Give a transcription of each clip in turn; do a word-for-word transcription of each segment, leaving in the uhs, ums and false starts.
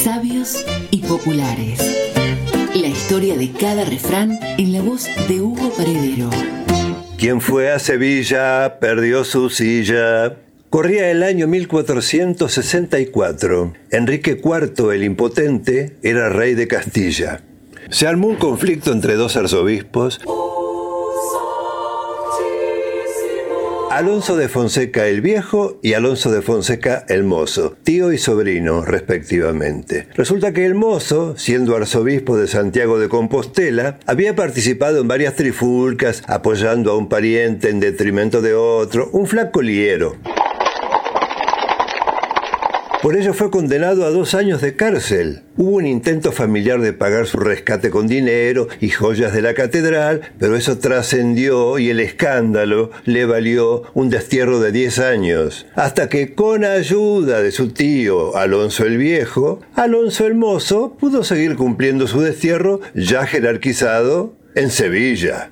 Sabios y populares. La historia de cada refrán en la voz de Hugo Paredero. Quien fue a Sevilla perdió su silla. Corría el año mil cuatrocientos sesenta y cuatro. Enrique cuarto el Impotente era rey de Castilla. Se armó un conflicto entre dos arzobispos. Alonso de Fonseca el Viejo y Alonso de Fonseca el Mozo, tío y sobrino, respectivamente. Resulta que el Mozo, siendo arzobispo de Santiago de Compostela, había participado en varias trifulcas, apoyando a un pariente en detrimento de otro, un flaco liero. Por ello fue condenado a dos años de cárcel. Hubo un intento familiar de pagar su rescate con dinero y joyas de la catedral, pero eso trascendió y el escándalo le valió un destierro de diez años. Hasta que con ayuda de su tío Alonso el Viejo, Alonso el Mozo pudo seguir cumpliendo su destierro ya jerarquizado en Sevilla.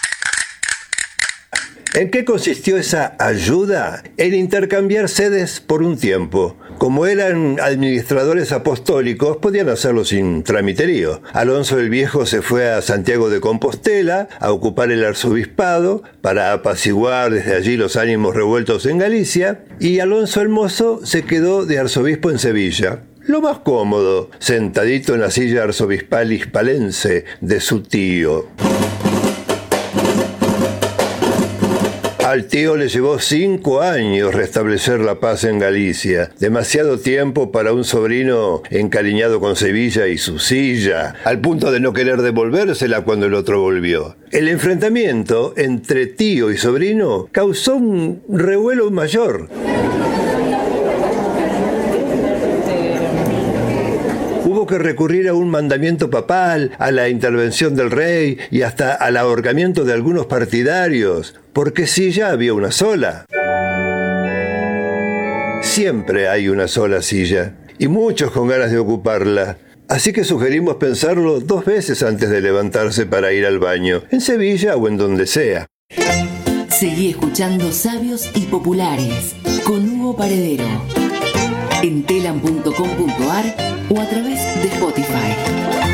¿En qué consistió esa ayuda? En intercambiar sedes por un tiempo. Como eran administradores apostólicos, podían hacerlo sin tramiterío. Alonso el Viejo se fue a Santiago de Compostela a ocupar el arzobispado para apaciguar desde allí los ánimos revueltos en Galicia, y Alonso el Mozo se quedó de arzobispo en Sevilla. Lo más cómodo, sentadito en la silla arzobispal hispalense de su tío. Al tío le llevó cinco años restablecer la paz en Galicia, demasiado tiempo para un sobrino encariñado con Sevilla y su silla, al punto de no querer devolvérsela cuando el otro volvió. El enfrentamiento entre tío y sobrino causó un revuelo mayor. Hubo que recurrir a un mandamiento papal, a la intervención del rey y hasta al ahorcamiento de algunos partidarios, porque silla había una sola. Siempre hay una sola silla, y muchos con ganas de ocuparla. Así que sugerimos pensarlo dos veces antes de levantarse para ir al baño, en Sevilla o en donde sea. Seguí escuchando Sabios y Populares con Hugo Paredero en telam punto com punto ar o a través de Spotify.